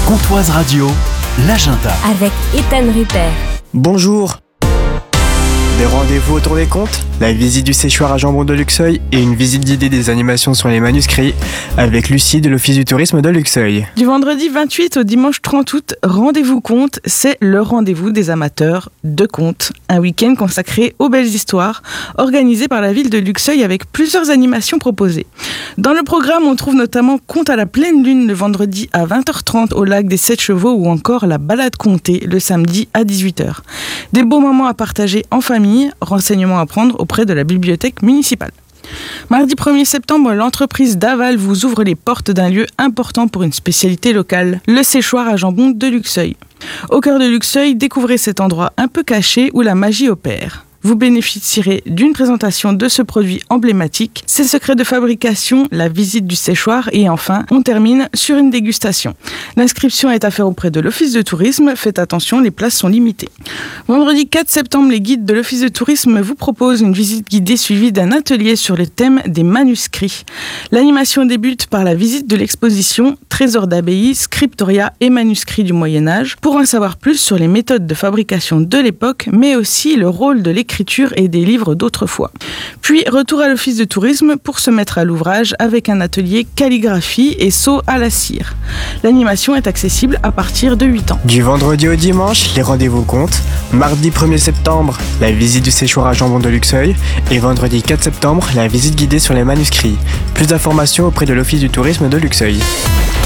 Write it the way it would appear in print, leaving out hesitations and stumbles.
Comptoise Radio, l'agenda. Avec Ethan Rupert. Bonjour. Des rendez-vous autour des contes, la visite du séchoir à jambon de Luxeuil et une visite guidée des animations sur les manuscrits avec Lucie de l'Office du tourisme de Luxeuil. Du vendredi 28 au dimanche 30 août, Rendez-vous Contes, c'est le rendez-vous des amateurs de contes. Un week-end consacré aux belles histoires, organisé par la ville de Luxeuil avec plusieurs animations proposées. Dans le programme, on trouve notamment Contes à la pleine lune le vendredi à 20h30 au lac des 7 chevaux ou encore la balade contée le samedi à 18h. Des beaux moments à partager en famille, renseignements à prendre auprès de la bibliothèque municipale. Mardi 1er septembre, l'entreprise Daval vous ouvre les portes d'un lieu important pour une spécialité locale, le séchoir à jambon de Luxeuil. Au cœur de Luxeuil, découvrez cet endroit un peu caché où la magie opère. Vous bénéficierez d'une présentation de ce produit emblématique, ses secrets de fabrication, la visite du séchoir et enfin, on termine sur une dégustation. L'inscription est à faire auprès de l'Office de tourisme. Faites attention, les places sont limitées. Vendredi 4 septembre, les guides de l'Office de tourisme vous proposent une visite guidée suivie d'un atelier sur le thème des manuscrits. L'animation débute par la visite de l'exposition Trésors d'abbaye, scriptoria et manuscrits du Moyen-Âge pour en savoir plus sur les méthodes de fabrication de l'époque, mais aussi le rôle de l'écriture et des livres d'autrefois. Puis, retour à l'Office de tourisme pour se mettre à l'ouvrage avec un atelier calligraphie et saut à la cire. L'animation est accessible à partir de 8 ans. Du vendredi au dimanche, les rendez-vous comptent. Mardi 1er septembre, la visite du séchoir à jambon de Luxeuil et vendredi 4 septembre, la visite guidée sur les manuscrits. Plus d'informations auprès de l'Office du tourisme de Luxeuil.